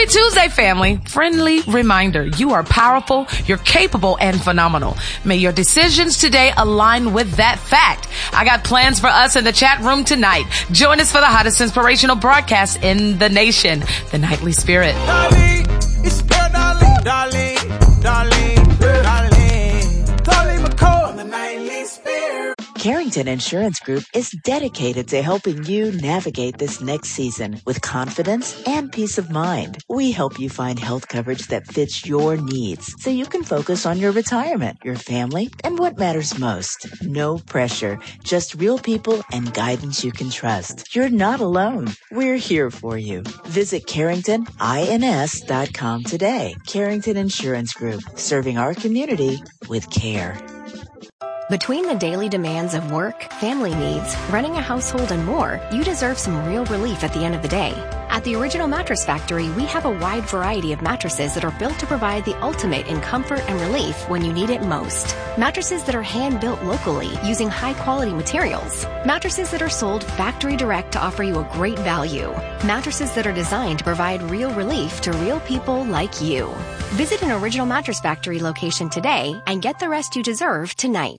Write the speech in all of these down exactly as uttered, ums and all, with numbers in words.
Happy Tuesday, family. Friendly reminder, you are powerful, you're capable, and phenomenal. May your decisions today align with that fact. I got plans for us in the chat room tonight. Join us for the hottest inspirational broadcast in the nation, The Nightly Spirit. Darling, it's spelled darling, darling, darling, darling, darling McCall on The Nightly Spirit. Carrington Insurance Group is dedicated to helping you navigate this next season with confidence and peace of mind. We help you find health coverage that fits your needs so you can focus on your retirement, your family, and what matters most. No pressure, just real people and guidance you can trust. You're not alone. We're here for you. Visit Carrington Ins dot com today. Carrington Insurance Group, serving our community with care. Between the daily demands of work, family needs, running a household, and more, you deserve some real relief at the end of the day. At the Original Mattress Factory, we have a wide variety of mattresses that are built to provide the ultimate in comfort and relief when you need it most. Mattresses that are hand-built locally using high-quality materials. Mattresses that are sold factory direct to offer you a great value. Mattresses that are designed to provide real relief to real people like you. Visit an Original Mattress Factory location today and get the rest you deserve tonight.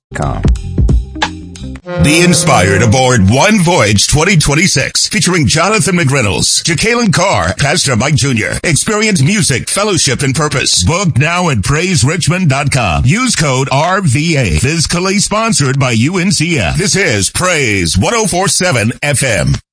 Be inspired aboard One Voyage twenty twenty-six, featuring Jonathan McReynolds, Jacqueline Carr, Pastor Mike Junior Experience music, fellowship, and purpose. Book now at praise richmond dot com. Use code R V A. Fiscally sponsored by U N C F. This is Praise one oh four point seven F M.